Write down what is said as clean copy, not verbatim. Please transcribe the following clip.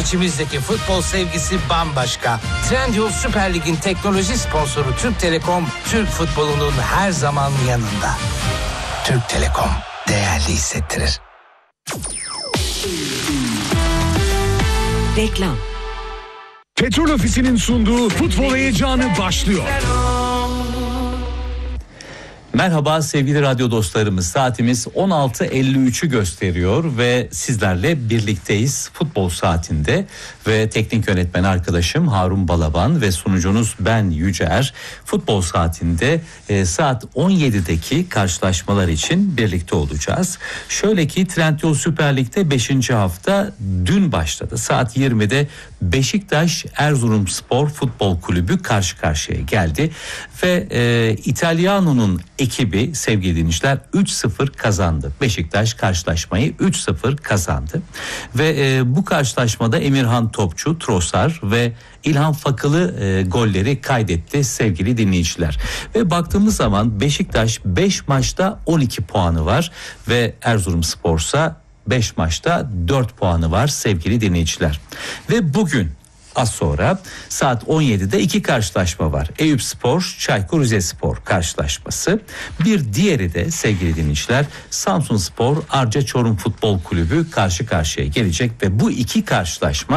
İçimizdeki futbol sevgisi bambaşka. Trendyol Süper Lig'in teknoloji sponsoru Türk Telekom, Türk futbolunun her zaman yanında. Türk Telekom değerli hissettirir. Reklam. Petrol Ofisi'nin sunduğu futbol heyecanı başlıyor. Merhaba sevgili radyo dostlarımız, saatimiz 16.53'ü gösteriyor ve sizlerle birlikteyiz futbol saatinde ve teknik yönetmen arkadaşım Harun Balaban ve sunucunuz ben Yüce futbol saatinde saat 17'deki karşılaşmalar için birlikte olacağız. Şöyle ki Trendyol Süper Lig'de 5. hafta dün başladı. Saat 20'de Beşiktaş Erzurumspor Futbol Kulübü karşı karşıya geldi ve İtalyano'nun ekibi sevgili dinleyiciler 3-0 kazandı. Beşiktaş karşılaşmayı 3-0 kazandı ve bu karşılaşmada Emirhan Topçu, Trossard ve İlhan Fakılı golleri kaydetti sevgili dinleyiciler. Ve baktığımız zaman Beşiktaş 5 maçta 12 puanı var ve Erzurumspor'sa 5 maçta 4 puanı var sevgili dinleyiciler. Ve bugün az sonra saat 17'de 2 karşılaşma var. Eyüpspor, Çaykur Rizespor karşılaşması. Bir diğeri de sevgili dinleyiciler Samsunspor, Arca Çorum Futbol Kulübü karşı karşıya gelecek ve bu iki karşılaşma